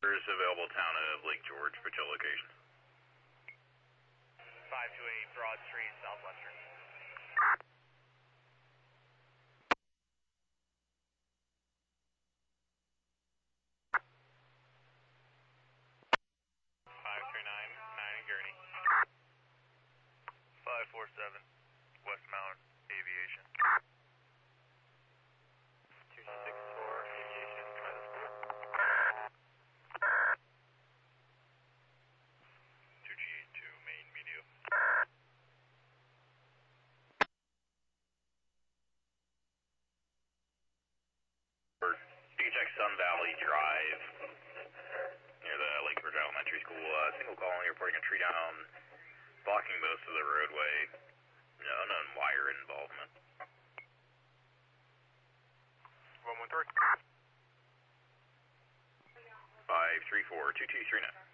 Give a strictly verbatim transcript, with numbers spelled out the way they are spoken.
There's available town of Lake George for chill location. five two eight Broad Street, Southwestern. five three nine, nine Gurney. five four seven, Westmount Aviation. two six four, Aviation, try this one. two G eight two, main medium. You can check Sun Valley Drive near the Lake George Elementary School. Uh, single calling reporting a tree down, blocking most of the roadway. No unknown wire involvement. one one three. five three four two two three nine.